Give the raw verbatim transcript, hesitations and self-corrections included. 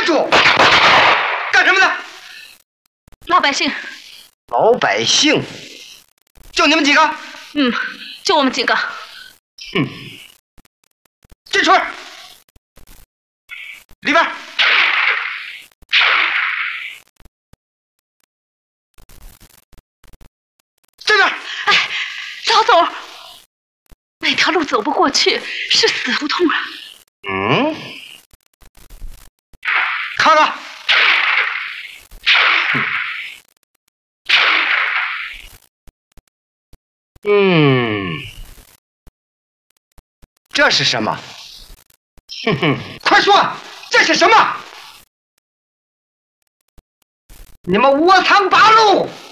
住！干什么的？ 老百姓。 老百姓？就你们几个？ 嗯，就我们几个。 哼！进去！里边。这边。 哎，老总，那条路走不过去，是死胡同啊。 嗯。看看。嗯。这是什么？哼哼，快说，这是什么？你们窝藏八路！